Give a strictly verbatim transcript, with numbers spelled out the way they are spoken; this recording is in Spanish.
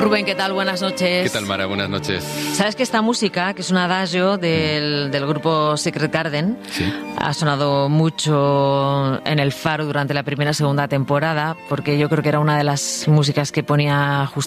Rubén, ¿qué tal? Buenas noches. ¿Qué tal, Mara? Buenas noches. ¿Sabes que esta música, que es un adagio del, del grupo Secret Garden, ¿Sí? ha sonado mucho en El Faro durante la primera y segunda temporada? Porque yo creo que era una de las músicas que ponía justamente